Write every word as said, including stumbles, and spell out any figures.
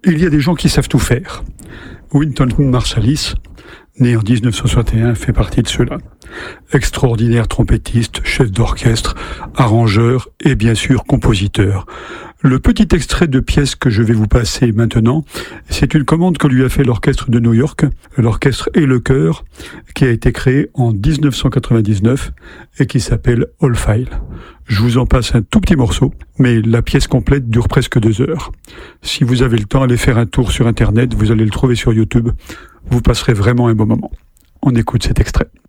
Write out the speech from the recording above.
Il y a des gens qui savent tout faire. Wynton Marsalis, né en dix-neuf cent soixante et un, fait partie de ceux-là. Extraordinaire trompettiste, chef d'orchestre, arrangeur et bien sûr compositeur. Le petit extrait de pièce que je vais vous passer maintenant, c'est une commande que lui a fait l'orchestre de New York, l'orchestre et le chœur, qui a été créé en dix-neuf cent quatre-vingt-dix-neuf et qui s'appelle All File. Je vous en passe un tout petit morceau, mais la pièce complète dure presque deux heures. Si vous avez le temps, allez faire un tour sur Internet, vous allez le trouver sur YouTube. Vous passerez vraiment un bon moment. On écoute cet extrait.